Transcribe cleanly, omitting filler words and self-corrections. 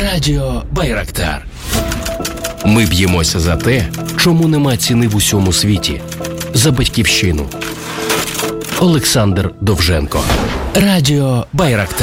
Радіо Байрактар. Ми б'ємося за те, чому нема ціни в усьому світі. За батьківщину. Олександр Довженко. Радіо Байрактар.